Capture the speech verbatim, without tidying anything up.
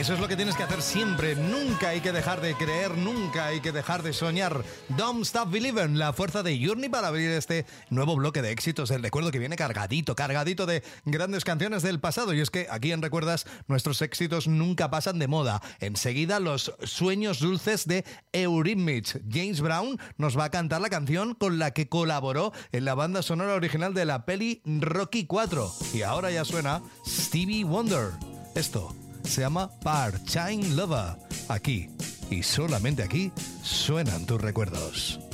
Eso es lo que tienes que hacer siempre. Nunca hay que dejar de creer, nunca hay que dejar de soñar. Don't Stop Believing, la fuerza de Journey para abrir este nuevo bloque de éxitos. El recuerdo que viene cargadito, cargadito de grandes canciones del pasado. Y es que aquí en Recuerdas nuestros éxitos nunca pasan de moda. Enseguida los sueños dulces de Eurythmics. James Brown nos va a cantar la canción con la que colaboró en la banda sonora original de la peli Rocky cuatro. Y ahora ya suena Stevie Wonder. Esto se llama Part-Time Lover. Aquí, y solamente aquí, suenan tus recuerdos.